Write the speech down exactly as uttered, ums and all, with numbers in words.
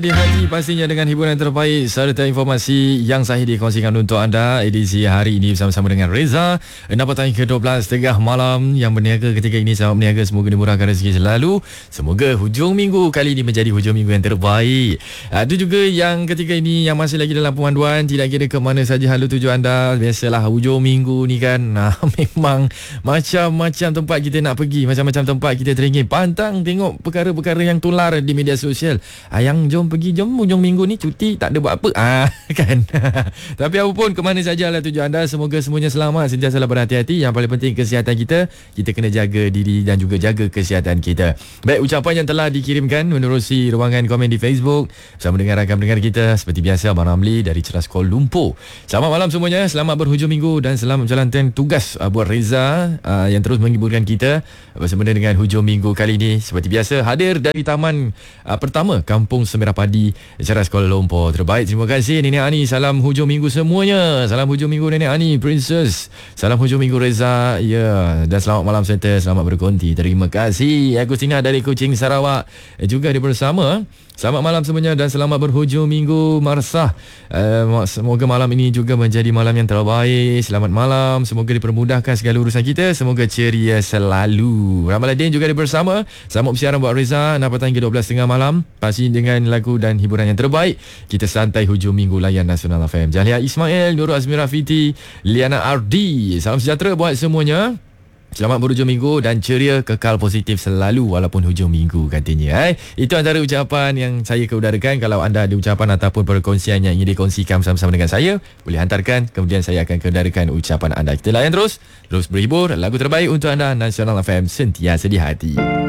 Di hati pastinya dengan hiburan terbaik serta informasi yang sahih dikongsikan untuk anda. Edisi hari ini bersama-sama dengan Reza. Enam petang ke dua belas tengah malam. Yang berniaga ketika ini, selamat berniaga. Semoga dimurahkan rezeki selalu. Semoga hujung minggu kali ini menjadi hujung minggu yang terbaik. Ada juga yang ketika ini yang masih lagi dalam pemanduan, tidak kira ke mana saja halu tuju anda. Biasalah hujung minggu ni kan, nah, memang macam-macam tempat kita nak pergi, macam-macam tempat kita teringin pantang tengok perkara-perkara yang tular di media sosial. Yang jom pergi, jom hujung minggu ni cuti, tak ada buat apa, ah, kan. Tapi apapun, ke mana sajalah tujuan anda, semoga semuanya selamat, sentiasalah berhati-hati. Yang paling penting kesihatan kita, kita kena jaga diri dan juga jaga kesihatan kita. Baik, ucapan yang telah dikirimkan menerusi ruangan komen di Facebook bersama dengan rakan pendengar kita seperti biasa, Abang Ramli dari Ceras Kuala Lumpur. Selamat malam semuanya, selamat berhujung minggu dan selamat menjalankan tugas uh, buat Reza uh, yang terus menghiburkan kita bersama dengan hujung minggu kali ini. Seperti biasa, hadir dari taman uh, pertama Kampung Semerah Padi, Ceras Kuala Lumpur. Terbaik, terima kasih Nenek Ani. Salam hujung minggu semuanya. Salam hujung minggu Nenek Ani, Princess. Salam hujung minggu Reza. Ya, yeah. Dan selamat malam serta selamat berkonti. Terima kasih Agustina dari Kuching, Sarawak juga di bersama. Selamat malam semuanya dan selamat berhujung minggu Marsah. uh, Semoga malam ini juga menjadi malam yang terbaik. Selamat malam, semoga dipermudahkan segala urusan kita. Semoga ceria selalu. Ramaladin juga di bersama. Selamat bersiaran buat Reza. enam petang hingga dua belas tengah malam. Pasti dengan lagu dan hiburan yang terbaik. Kita santai hujung minggu layan Nasional F M. Jahlia Ismail, Nurul Azmira Fiti, Liana Ardi. Salam sejahtera buat semuanya. Selamat berhujung minggu dan ceria, kekal positif selalu walaupun hujung minggu katanya. Eh? Itu antara ucapan yang saya keudarakan. Kalau anda ada ucapan ataupun perkongsian yang ingin dikongsikan bersama-sama dengan saya, boleh hantarkan. Kemudian saya akan keudarakan ucapan anda. Kita layan terus. Terus berhibur. Lagu terbaik untuk anda, Nasional F M, sentiasa di hati.